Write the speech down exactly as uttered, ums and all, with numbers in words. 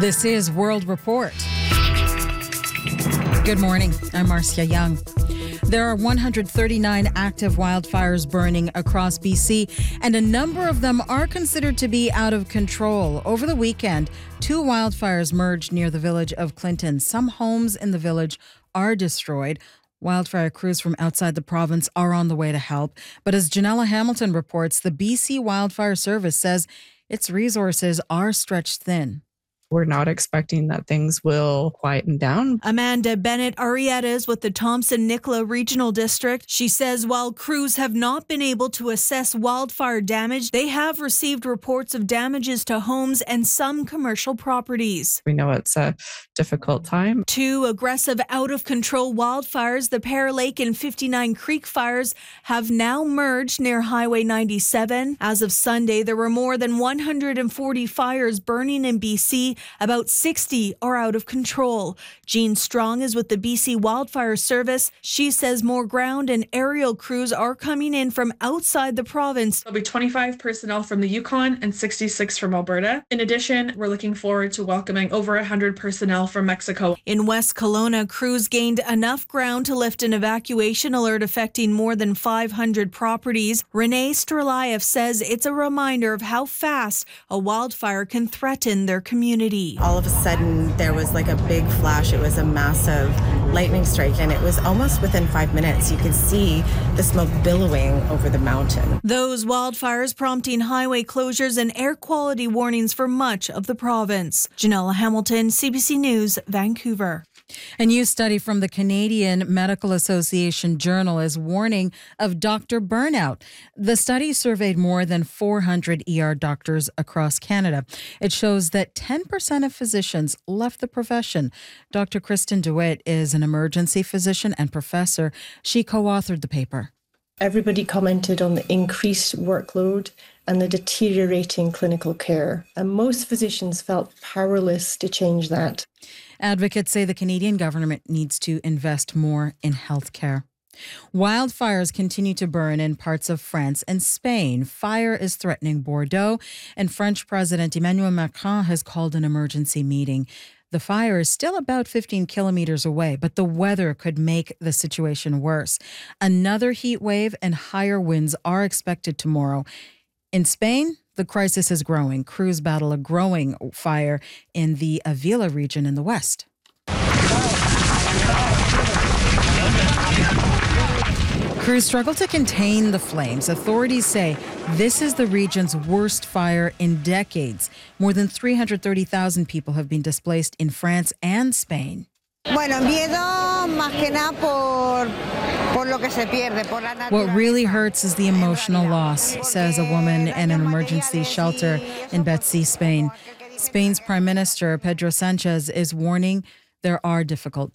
This is World Report. Good morning. I'm Marcia Young. There are one hundred thirty-nine active wildfires burning across B C, and a number of them are considered to be out of control. Over the weekend, two wildfires merged near the village of Clinton. Some homes in the village are destroyed. Wildfire crews from outside the province are on the way to help. But as Janella Hamilton reports, the B C Wildfire Service says its resources are stretched thin. We're not expecting that things will quieten down. Amanda Bennett Arrieta is with the Thompson-Nicola Regional District. She says while crews have not been able to assess wildfire damage, they have received reports of damages to homes and some commercial properties. We know it's a difficult time. Two aggressive out-of-control wildfires, the Pear Lake and fifty-nine Creek fires, have now merged near Highway ninety-seven. As of Sunday, there were more than one hundred forty fires burning in B C. About sixty are out of control. Jean Strong is with the B C Wildfire Service. She says more ground and aerial crews are coming in from outside the province. There'll be twenty-five personnel from the Yukon and sixty-six from Alberta. In addition, we're looking forward to welcoming over one hundred personnel from Mexico. In West Kelowna, crews gained enough ground to lift an evacuation alert affecting more than five hundred properties. Renee Strelayev says it's a reminder of how fast a wildfire can threaten their community. All of a sudden, there was like a big flash. It was a massive lightning strike, and it was almost within five minutes. You could see the smoke billowing over the mountain. Those wildfires prompting highway closures and air quality warnings for much of the province. Janella Hamilton, C B C News, Vancouver. A new study from the Canadian Medical Association Journal is warning of doctor burnout. The study surveyed more than four hundred E R doctors across Canada. It shows that ten percent of physicians left the profession. Doctor Kristen DeWitt is an emergency physician and professor. She co-authored the paper. Everybody commented on the increased workload and the deteriorating clinical care, and most physicians felt powerless to change that. Advocates say the Canadian government needs to invest more in healthcare. Wildfires continue to burn in parts of France and Spain. Fire is threatening Bordeaux, and French President Emmanuel Macron has called an emergency meeting. The fire is still about fifteen kilometers away, but the weather could make the situation worse. Another heat wave and higher winds are expected tomorrow. In Spain, the crisis is growing. Crews battle a growing fire in the Avila region in the west. Crews struggle to contain the flames. Authorities say this is the region's worst fire in decades. More than three hundred thirty thousand people have been displaced in France and Spain. What really hurts is the emotional loss, says a woman in an emergency shelter in Betzy, Spain. Spain's Prime Minister Pedro Sanchez is warning there are difficult